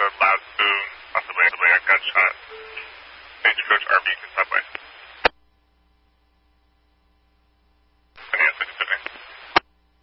loud boom, possibly a gunshot. Stagecoach, RV, Subway.